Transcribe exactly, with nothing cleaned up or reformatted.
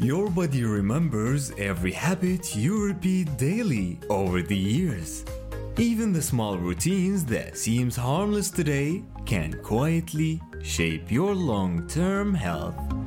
Your body remembers every habit you repeat daily over the years. Even the small routines that seems harmless today can quietly shape your long-term health.